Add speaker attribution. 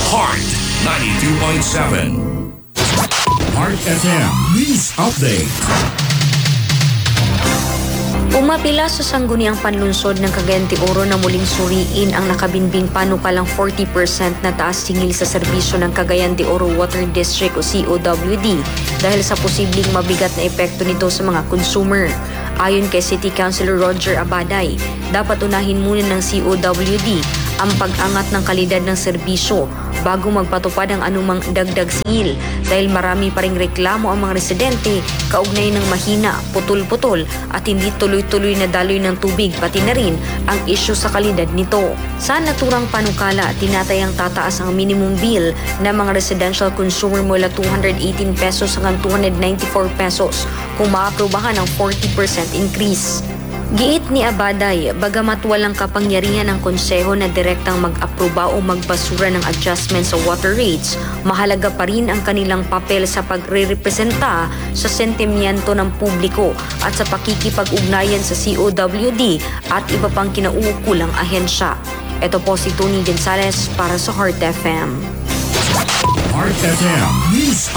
Speaker 1: Heart 92.7. Heart FM News Update.
Speaker 2: Umapila sa sangguniang panlunsod ng Cagayan de Oro na muling suriin ang nakabinbing panukalang 40% na taas singil sa serbisyo ng Cagayan de Oro Water District o COWD dahil sa posibleng mabigat na epekto nito sa mga consumer. Ayon kay City Councilor Roger Abaday, dapat unahin muna ng COWD ang pag-angat ng kalidad ng serbisyo bago magpatupad ang anumang dagdag singil dahil marami pa ring reklamo ang mga residente kaugnay ng mahina, putol-putol at hindi tuloy-tuloy na daloy ng tubig pati na rin ang isyu sa kalidad nito. Sa naturang panukala, tinatayang tataas ang minimum bill ng mga residential consumer mula 218 pesos hanggang 294 pesos kung maaprubahan ang 40% increase. Giit ni Abaday, bagamat walang kapangyarihan ng konseho na direktang mag-aproba o magbasura ng adjustment sa water rates, mahalaga pa rin ang kanilang papel sa pagre-representa sa sentimiento ng publiko at sa pakikipag-ugnayan sa COWD at iba pang kinauukulang ahensya. Ito po si Tony Gonzales para sa Heart FM.
Speaker 1: Heart FM News